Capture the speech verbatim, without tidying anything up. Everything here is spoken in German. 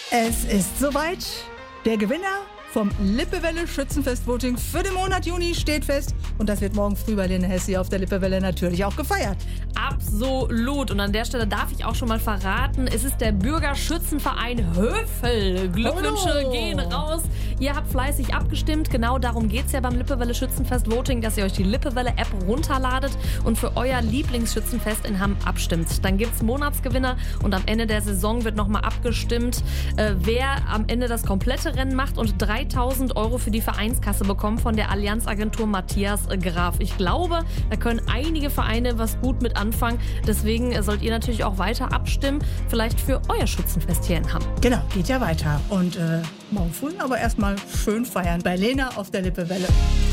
Es ist soweit. Der Gewinner vom Lippewelle Schützenfest-Voting für den Monat Juni steht fest. Und das wird morgen früh bei den Hessi auf der Lippewelle natürlich auch gefeiert. Absolut. Und an der Stelle darf ich auch schon mal verraten, es ist der Bürgerschützenverein Hövel. Glückwünsche Oh. gehen raus. Ihr habt fleißig abgestimmt. Genau darum geht es ja beim Lippewelle Schützenfest-Voting, dass ihr euch die Lippewelle-App runterladet und für euer Lieblingsschützenfest in Hamm abstimmt. Dann gibt es Monatsgewinner und am Ende der Saison wird nochmal abgestimmt, äh, wer am Ende das komplette Rennen macht und dreitausend Euro für die Vereinskasse bekommen von der Allianzagentur Matthias Graf. Ich glaube, da können einige Vereine was gut mit anfangen. Deswegen sollt ihr natürlich auch weiter abstimmen, vielleicht für euer Schützenfest hier in Hamm. Genau, geht ja weiter. Und äh, morgen früh aber erstmal schön feiern bei Lena auf der Lippewelle.